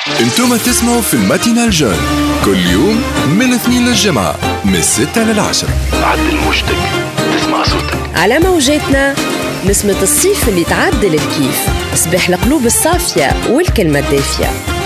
انتم تسمعوا في الماتينال جون كل يوم من الاثنين للجمعة من 6 ل10. عدل موجتك تسمع صوتك على موجاتنا. نسمة الصيف اللي تعدل الكيف، صباح القلوب الصافية والكلمة الدافية.